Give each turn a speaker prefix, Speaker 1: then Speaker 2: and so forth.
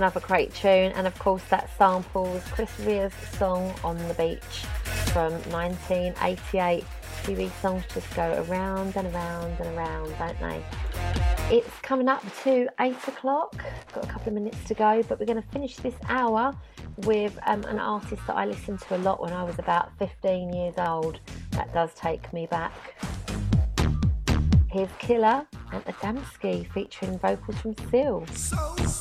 Speaker 1: another great tune, and of course that samples Chris Rea's song On the Beach from 1988. TV songs just go around and around and around, don't they? It's coming up to 8 o'clock. Got a couple of minutes to go, but we're going to finish this hour with an artist that I listened to a lot when I was about 15 years old. That does take me back. Here's Killer and Adamski featuring vocals from Seal.